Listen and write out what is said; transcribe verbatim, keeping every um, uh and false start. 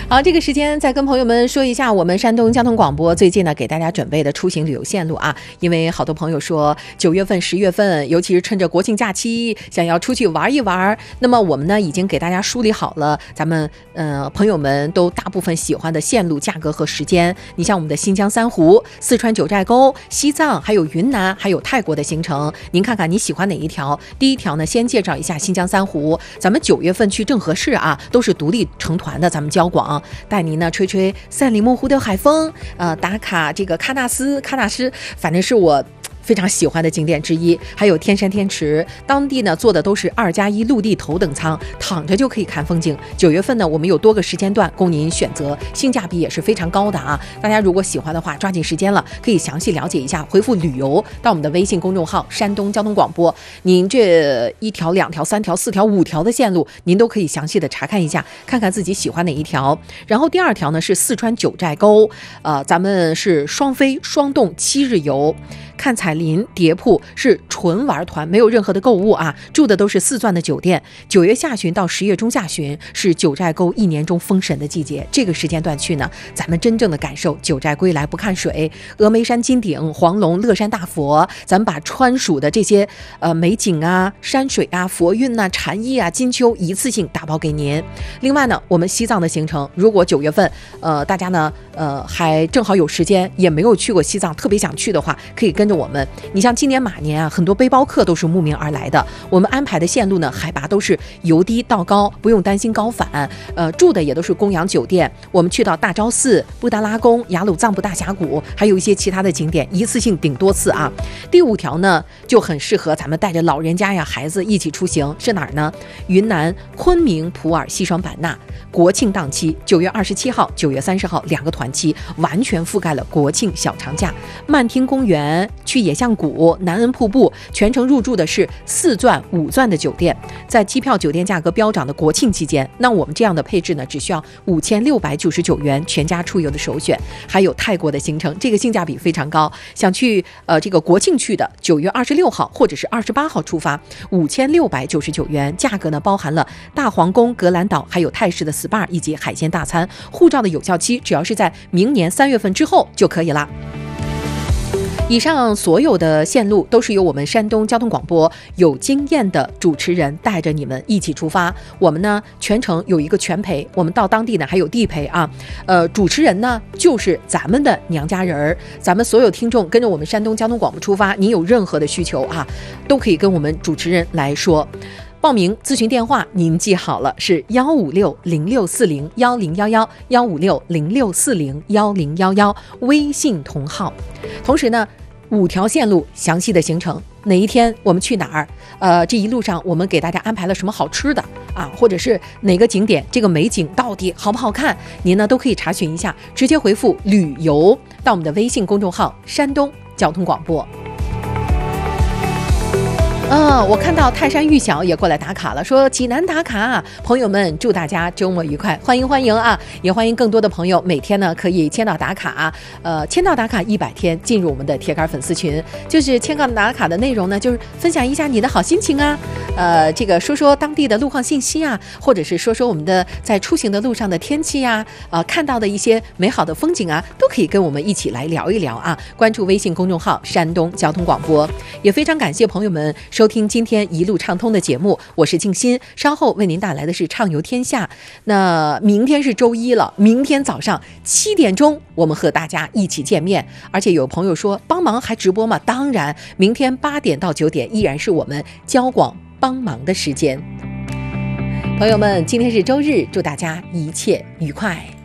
好，这个时间再跟朋友们说一下，我们山东交通广播最近呢给大家准备的出行旅游线路啊，因为好多朋友说九月份、十月份，尤其是趁着国庆假期，想要出去玩一玩。那么我们呢已经给大家梳理好了，咱们呃朋友们都大部分喜欢的线路、价格和时间。你像我们的新疆三湖、四川九寨沟、西藏，还有云南，还有泰国的行程，您看看你喜欢哪一条？第一条呢，先介绍一下新疆三湖，咱们九月份去正合适啊，都是独立成团的，咱们交广。带您呢吹吹赛里木湖的海风，呃，打卡这个喀纳斯、喀纳斯，反正是我非常喜欢的景点之一。还有天山天池，当地呢做的都是二加一陆地头等舱，躺着就可以看风景。九月份呢，我们有多个时间段供您选择，性价比也是非常高的啊！大家如果喜欢的话，抓紧时间了，可以详细了解一下，回复旅游到我们的微信公众号山东交通广播，您这一条、两条、三条、四条、五条的线路，您都可以详细的查看一下，看看自己喜欢哪一条。然后第二条呢是四川九寨沟，呃，咱们是双飞双动七日游。看彩林蝶铺是纯玩团，没有任何的购物啊，住的都是四钻的酒店。九月下旬到十月中下旬是九寨沟一年中封神的季节，这个时间段去呢，咱们真正的感受九寨归来不看水，峨眉山金顶、黄龙、乐山大佛，咱们把川蜀的这些呃美景啊、山水啊、佛韵啊、禅意啊、金秋一次性打包给您。另外呢，我们西藏的行程，如果九月份呃大家呢呃还正好有时间，也没有去过西藏，特别想去的话，可以跟着我们。你像今年马年啊，很多背包客都是慕名而来的，我们安排的线路呢，海拔都是由低到高，不用担心高反，呃，住的也都是供养酒店。我们去到大昭寺、布达拉宫、雅鲁藏布大峡谷，还有一些其他的景点，一次性顶多次啊。第五条呢，就很适合咱们带着老人家呀、孩子一起出行，是哪儿呢？云南昆明、普洱、西双版纳，国庆档期，九月二十七号、九月三十号两个团期，完全覆盖了国庆小长假。曼听公园。去野象谷、南恩瀑布，全程入住的是四钻、五钻的酒店，在机票、酒店价格飙涨的国庆期间，那我们这样的配置呢，只需要五千六百九十九元，全家出游的首选。还有泰国的行程，这个性价比非常高。想去呃这个国庆去的，九月二十六号或者是二十八号出发，五千六百九十九元，价格呢包含了大皇宫、格兰岛，还有泰式的 S P A 以及海鲜大餐。护照的有效期只要是在明年三月份之后就可以了。以上所有的线路都是由我们山东交通广播有经验的主持人带着你们一起出发。我们呢全程有一个全陪，我们到当地呢还有地陪啊。呃，主持人呢就是咱们的娘家人儿。咱们所有听众跟着我们山东交通广播出发，您有任何的需求啊，都可以跟我们主持人来说。报名咨询电话您记好了，是幺五六零六四零幺零幺幺幺五六零六四零幺零幺幺，微信同号。同时呢，五条线路详细的行程，哪一天我们去哪儿？呃，这一路上我们给大家安排了什么好吃的啊，或者是哪个景点，这个美景到底好不好看？您呢都可以查询一下，直接回复旅游到我们的微信公众号山东交通广播。嗯，我看到泰山玉晓也过来打卡了，说济南打卡，朋友们祝大家周末愉快，欢迎欢迎啊！也欢迎更多的朋友每天呢可以签到打卡，呃，签到打卡一百天进入我们的铁杆粉丝群，就是签到打卡的内容呢，就是分享一下你的好心情啊，呃，这个说说当地的路况信息啊，或者是说说我们的在出行的路上的天气啊，呃，看到的一些美好的风景啊，都可以跟我们一起来聊一聊啊！关注微信公众号山东交通广播，也非常感谢朋友们收听今天一路畅通的节目，我是静心，稍后为您带来的是畅游天下。那明天是周一了，明天早上七点钟我们和大家一起见面，而且有朋友说帮忙还直播吗？当然，明天八点到九点依然是我们交广帮忙的时间。朋友们，今天是周日，祝大家一切愉快。